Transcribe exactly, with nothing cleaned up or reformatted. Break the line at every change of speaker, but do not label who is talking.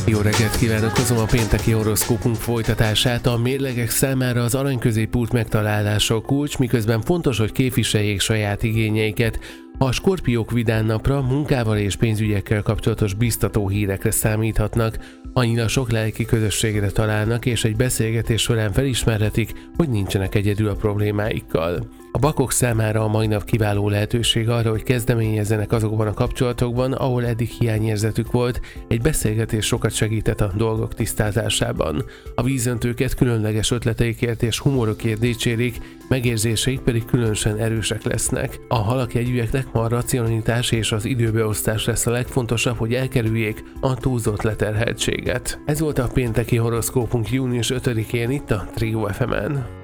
Jó reggelt kívánok, hozom a pénteki horoszkópunk folytatását. A mérlegek számára az aranyközépút megtalálása a kulcs, miközben fontos, hogy képviseljék saját igényeiket. A skorpiók vidám napra munkával és pénzügyekkel kapcsolatos biztató hírekre számíthatnak. Annyira sok lelki közösségre találnak, és egy beszélgetés során felismerhetik, hogy nincsenek egyedül a problémáikkal. A bakok számára a mai nap kiváló lehetőség arra, hogy kezdeményezzenek azokban a kapcsolatokban, ahol eddig hiányérzetük volt, egy beszélgetés sokat segített a dolgok tisztázásában. A vízöntőket különleges ötleteikért és humorokért dicsérik, megérzéseik pedig különösen erősek lesznek. A halakjegyűeknek ma a racionalitás és az időbeosztás lesz a legfontosabb, hogy elkerüljék a túlzott leterheltséget. Ez volt a pénteki horoszkópunk június ötödikén itt a Trio ef emen.